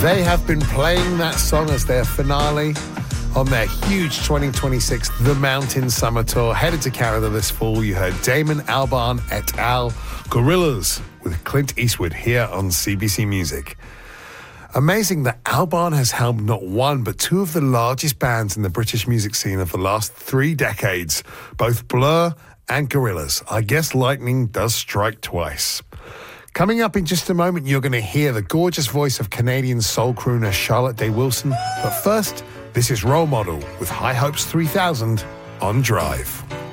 They have been playing that song as their finale on their huge 2026 The Mountain Summer Tour. Headed to Canada this fall, you heard Damon Albarn et al. Gorillaz with Clint Eastwood here on CBC Music. Amazing that Albarn has helmed not one but two of the largest bands in the British music scene of the last 3 decades, both Blur and Gorillaz. I guess lightning does strike twice. Coming up in just a moment, you're going to hear the gorgeous voice of Canadian soul crooner Charlotte Day Wilson. But first, this is Role Model with High Hopes 3000 on Drive.